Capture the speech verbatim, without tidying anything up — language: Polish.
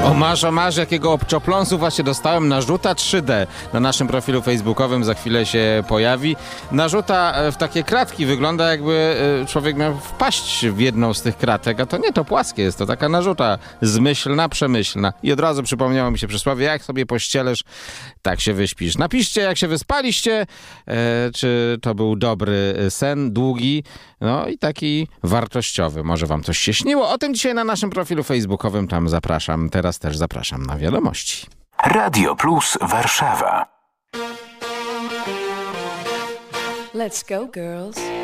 O masz, o masz, jakiego obczopląsu właśnie dostałem. Narzuta trzy D na naszym profilu facebookowym za chwilę się pojawi. Narzuta w takie kratki, wygląda jakby człowiek miał wpaść w jedną z tych kratek, a to nie, to płaskie jest, to taka narzuta zmyślna, przemyślna. I od razu przypomniało mi się przysłowie, jak sobie pościelesz, tak się wyśpisz. Napiszcie, jak się wyspaliście, e, czy to był dobry sen, długi, no i taki wartościowy. Może wam coś się śniło? O tym dzisiaj na naszym profilu facebookowym, tam zapraszam. Teraz też zapraszam na wiadomości. Radio Plus Warszawa. Let's go, girls.